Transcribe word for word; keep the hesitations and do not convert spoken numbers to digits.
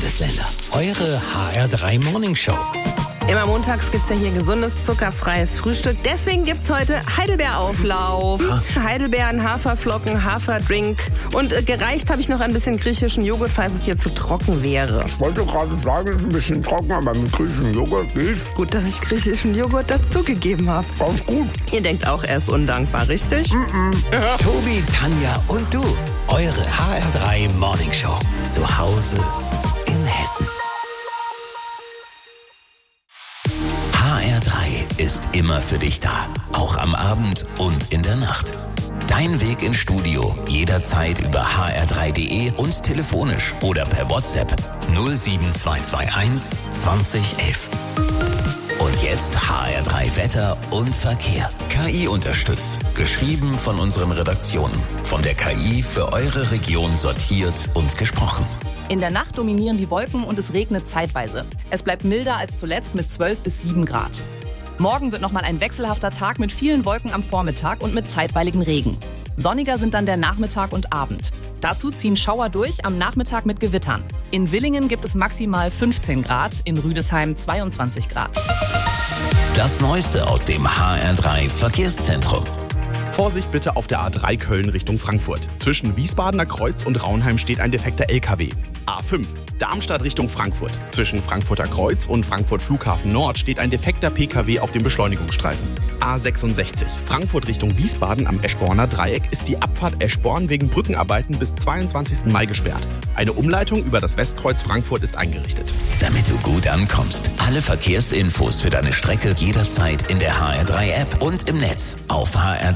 Bundesländer. Eure H R drei Morning Show. Immer montags gibt's ja hier gesundes, zuckerfreies Frühstück. Deswegen gibt's heute Heidelbeerauflauf. Ja. Heidelbeeren, Haferflocken, Haferdrink. Und äh, gereicht habe ich noch ein bisschen griechischen Joghurt, falls es dir zu trocken wäre. Ich wollte gerade sagen, es ist ein bisschen trocken, aber mit griechischem Joghurt geht. Gut, dass ich griechischen Joghurt dazugegeben habe. Ganz gut. Ihr denkt auch, er ist undankbar, richtig? Mm-mm. Ja. Tobi, Tanja und du. Eure H R drei Morning Show. Zu Hause in Hessen. H R drei ist immer für dich da. Auch am Abend und in der Nacht. Dein Weg ins Studio jederzeit über h r drei punkt d e und telefonisch oder per WhatsApp null sieben zwei zwei eins zwanzig elf. Und jetzt H R drei Wetter und Verkehr. K I unterstützt. Geschrieben von unseren Redaktionen. Von der K I für eure Region sortiert und gesprochen. In der Nacht dominieren die Wolken und es regnet zeitweise. Es bleibt milder als zuletzt mit zwölf bis sieben Grad. Morgen wird nochmal ein wechselhafter Tag mit vielen Wolken am Vormittag und mit zeitweiligem Regen. Sonniger sind dann der Nachmittag und Abend. Dazu ziehen Schauer durch, am Nachmittag mit Gewittern. In Villingen gibt es maximal fünfzehn Grad, in Rüdesheim zweiundzwanzig Grad. Das Neueste aus dem H R drei Verkehrszentrum. Vorsicht bitte auf der A drei Köln Richtung Frankfurt. Zwischen Wiesbadener Kreuz und Raunheim steht ein defekter L K W. A fünf Darmstadt Richtung Frankfurt. Zwischen Frankfurter Kreuz und Frankfurt Flughafen Nord steht ein defekter P K W auf dem Beschleunigungsstreifen. A sechsundsechzig Frankfurt Richtung Wiesbaden am Eschborner Dreieck ist die Abfahrt Eschborn wegen Brückenarbeiten bis zweiundzwanzigsten Mai gesperrt. Eine Umleitung über das Westkreuz Frankfurt ist eingerichtet. Damit du gut ankommst. Alle Verkehrsinfos für deine Strecke jederzeit in der H R drei App und im Netz auf h r